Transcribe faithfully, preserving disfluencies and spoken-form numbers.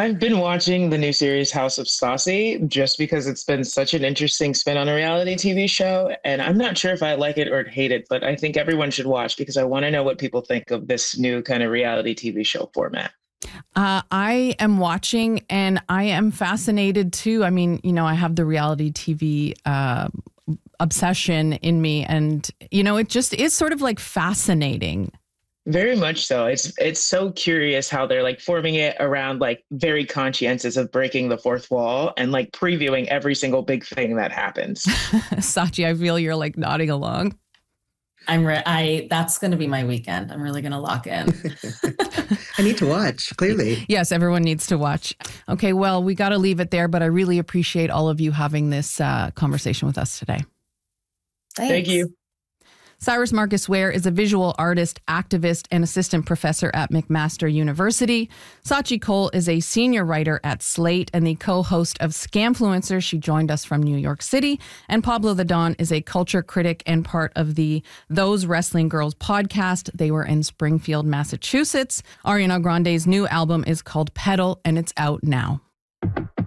I've been watching the new series House of Stassi just because it's been such an interesting spin on a reality T V show. And I'm not sure if I like it or hate it, but I think everyone should watch because I want to know what people think of this new kind of reality T V show format. Uh, I am watching and I am fascinated too. I mean, you know, I have the reality T V uh, obsession in me, and, you know, it just is sort of like fascinating. Very much so. It's it's so curious how they're like forming it around like very conscientious of breaking the fourth wall and like previewing every single big thing that happens. Sachi, I feel you're like nodding along. I'm re- I that's going to be my weekend. I'm really going to lock in. I need to watch, clearly. Yes, everyone needs to watch. Okay, well, we got to leave it there, but I really appreciate all of you having this uh, conversation with us today. Thanks. Thank you. Cyrus Marcus Ware is a visual artist, activist, and assistant professor at McMaster University. Sachi Cole is a senior writer at Slate and the co-host of Scamfluencers. She joined us from New York City. And Pablo the Don is a culture critic and part of the Those Wrestling Girls podcast. They were in Springfield, Massachusetts. Ariana Grande's new album is called Pedal, and it's out now.